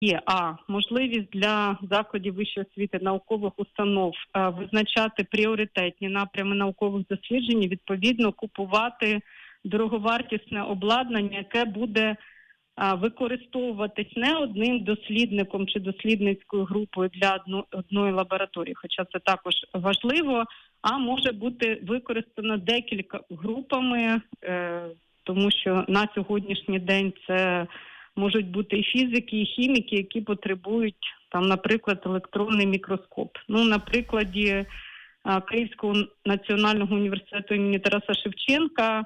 є можливість для закладів вищої освіти, наукових установ визначати пріоритетні напрями наукових досліджень, відповідно купувати дороговартісне обладнання, яке буде використовуватись не одним дослідником чи дослідницькою групою для одної лабораторії, хоча це також важливо, а може бути використано декілька групами, тому що на сьогоднішній день це можуть бути і фізики, і хіміки, які потребують, там, наприклад, електронний мікроскоп. На прикладі Київського національного університету імені Тараса Шевченка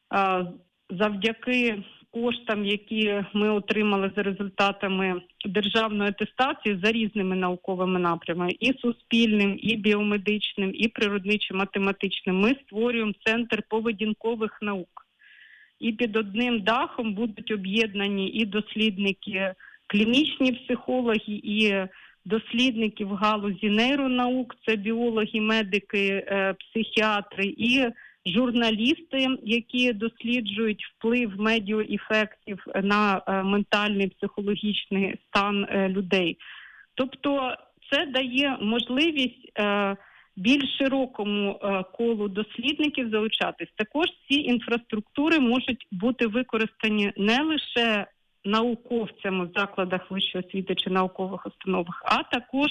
завдяки коштам, які ми отримали за результатами державної атестації за різними науковими напрямами, і суспільним, і біомедичним, і природничо-математичним, ми створюємо Центр поведінкових наук. І під одним дахом будуть об'єднані і дослідники, клінічні психологи, і дослідники в галузі нейронаук, це біологи, медики, психіатри, і журналісти, які досліджують вплив медіаефектів на ментальний, психологічний стан людей. Тобто це дає можливість більш широкому колу дослідників залучатись. Також ці інфраструктури можуть бути використані не лише науковцями в закладах вищої освіти чи наукових установах, а також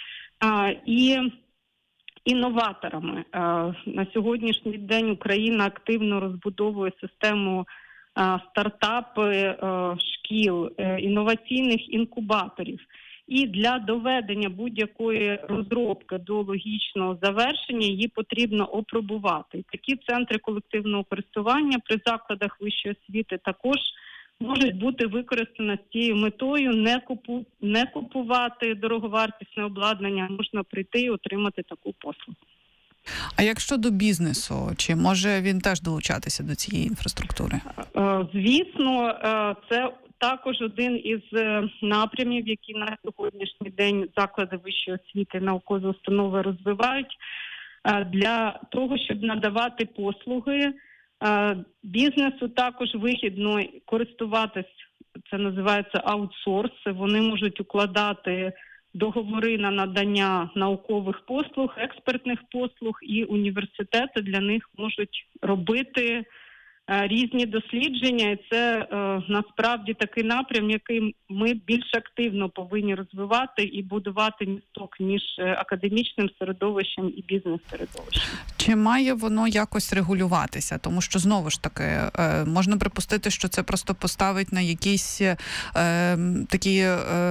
і інноваторами. На сьогоднішній день Україна активно розбудовує систему стартапи шкіл, інноваційних інкубаторів. І для доведення будь-якої розробки до логічного завершення її потрібно опробувати. І такі центри колективного користування при закладах вищої освіти також можуть бути використані з цією метою не купувати дороговартісне обладнання, можна прийти і отримати таку послугу. А як щодо бізнесу, чи може він теж долучатися до цієї інфраструктури? Звісно, це також один із напрямів, які на сьогоднішній день заклади вищої освіти, наукові установи розвивають для того, щоб надавати послуги. Бізнесу також вигідно користуватись, це називається аутсорс, вони можуть укладати договори на надання наукових послуг, експертних послуг, і університети для них можуть робити різні дослідження, і це насправді такий напрям, який ми більш активно повинні розвивати і будувати місток між академічним середовищем і бізнес-середовищем. Чи має воно якось регулюватися? Тому що, знову ж таки, можна припустити, що це просто поставить на якісь такі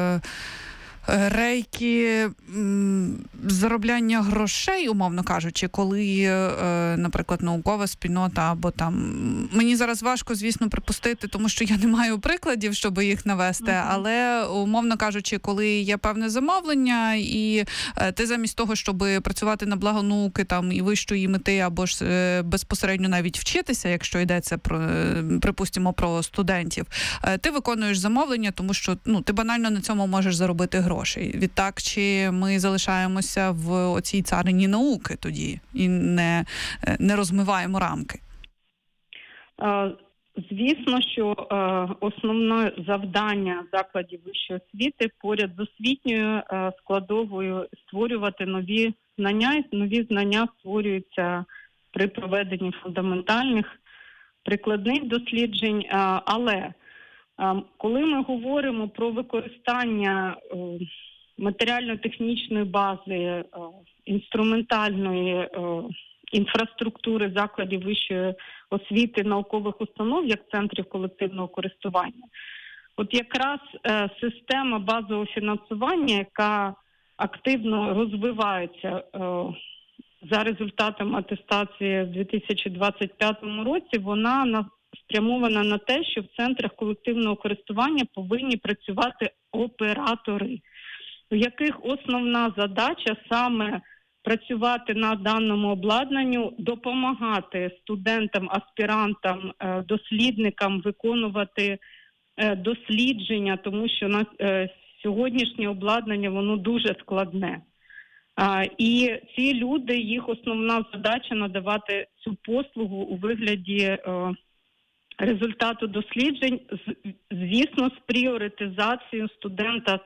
рейки заробляння грошей, умовно кажучи, коли, наприклад, наукова спільнота або там... Мені зараз важко, звісно, припустити, тому що я не маю прикладів, щоб їх навести, але, умовно кажучи, коли є певне замовлення, і ти замість того, щоб працювати на благо науки там, і вищої мети, або ж безпосередньо навіть вчитися, якщо йдеться про, припустимо, про студентів, ти виконуєш замовлення, тому що ти банально на цьому можеш заробити гроші. Відтак, чи ми залишаємося в оцій царині науки тоді і не розмиваємо рамки? Звісно, що основне завдання закладів вищої освіти поряд з освітньою складовою створювати нові знання, і нові знання створюються при проведенні фундаментальних прикладних досліджень, але коли ми говоримо про використання матеріально-технічної бази, інструментальної інфраструктури закладів вищої освіти, наукових установ, як центрів колективного користування, от якраз система базового фінансування, яка активно розвивається за результатом атестації в 2025 році, вона спрямована на те, що в центрах колективного користування повинні працювати оператори, у яких основна задача саме працювати на даному обладнанню, допомагати студентам, аспірантам, дослідникам виконувати дослідження, тому що на сьогоднішнє обладнання, воно дуже складне. І ці люди, їх основна задача надавати цю послугу у вигляді результату досліджень, звісно, з пріоритизацією студента